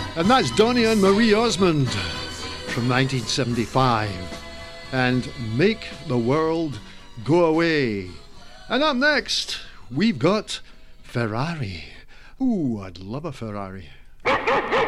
And that's Donny and Marie Osmond from 1975 and Make the World Go Away. And up next, we've got Ferrari. Ooh, I'd love a Ferrari.